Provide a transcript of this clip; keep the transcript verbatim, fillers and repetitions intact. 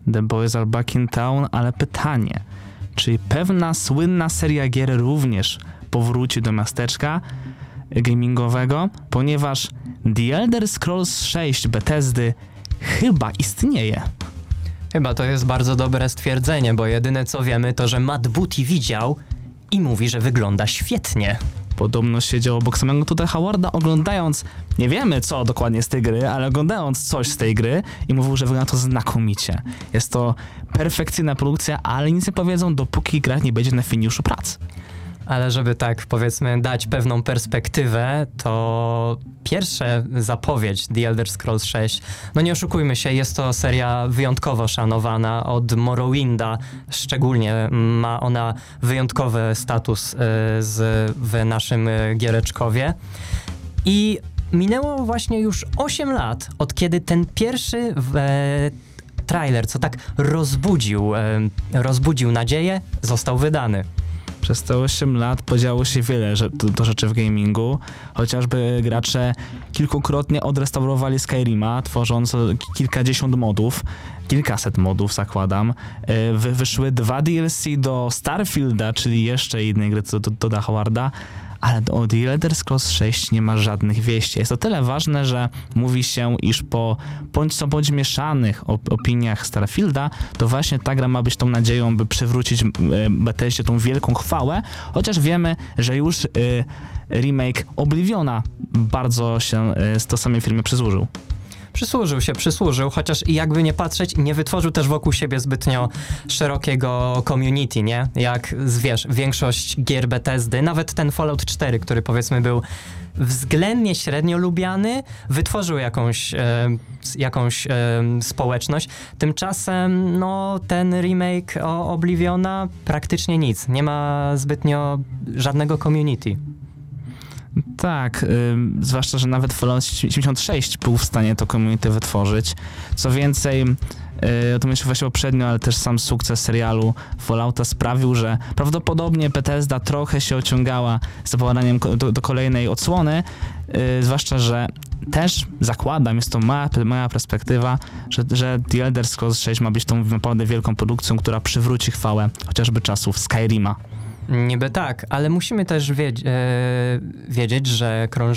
The Boys Are Back in Town, ale pytanie, czy pewna słynna seria gier również powróci do miasteczka gamingowego, ponieważ The Elder Scrolls sześć Bethesdy chyba istnieje. Chyba to jest bardzo dobre stwierdzenie, bo jedyne co wiemy to, że Matt Booty widział i mówi, że wygląda świetnie. Podobno siedział obok samego tutaj Howarda, oglądając, nie wiemy co dokładnie z tej gry, ale oglądając coś z tej gry i mówił, że wygląda to znakomicie. Jest to perfekcyjna produkcja, ale nic nie powiedzą, dopóki gra nie będzie na finiszu prac. Ale żeby tak, powiedzmy, dać pewną perspektywę, to pierwsza zapowiedź The Elder Scrolls sześć, no nie oszukujmy się, jest to seria wyjątkowo szanowana od Morrowinda, szczególnie ma ona wyjątkowy status y, z, w naszym y, giereczkowie. I minęło właśnie już osiem lat, od kiedy ten pierwszy w, e, trailer, co tak rozbudził, e, rozbudził nadzieję, został wydany. Przez te osiem lat podziało się wiele że, to, to rzeczy w gamingu, chociażby gracze kilkukrotnie odrestaurowali Skyrima, tworząc kilkadziesiąt modów, kilkaset modów zakładam. Wy, wyszły dwa D L C do Starfielda, czyli jeszcze jednej gry do, do, do Da Howarda, ale o The Elder Scrolls sześć nie ma żadnych wieści. Jest to tyle ważne, że mówi się, iż po bądź co bądź mieszanych op- opiniach Starfielda, to właśnie ta gra ma być tą nadzieją, by przywrócić y, Bethesdzie tą wielką chwałę, chociaż wiemy, że już y, remake Obliviona bardzo się y, to samej firmie przysłużył. Przysłużył się, przysłużył, chociaż i jakby nie patrzeć, nie wytworzył też wokół siebie zbytnio szerokiego community, nie? Jak, wiesz, większość gier Bethesdy, nawet ten Fallout cztery, który powiedzmy był względnie średnio lubiany, wytworzył jakąś, e, jakąś e, społeczność. Tymczasem, no, ten remake o Obliviona praktycznie nic. Nie ma zbytnio żadnego community. Tak, y, zwłaszcza, że nawet Fallout siedemdziesiąt sześć był w stanie to community wytworzyć. Co więcej, y, o tym jeszcze właśnie poprzednio, ale też sam sukces serialu Fallouta sprawił, że prawdopodobnie Bethesda trochę się ociągała z zapowiadaniem do, do kolejnej odsłony, y, zwłaszcza, że też zakładam, jest to mała, mała perspektywa, że, że The Elder Scrolls sześć ma być tą naprawdę wielką produkcją, która przywróci chwałę chociażby czasów Skyrima. Niby tak, ale musimy też wiedz- e, wiedzieć, że krąży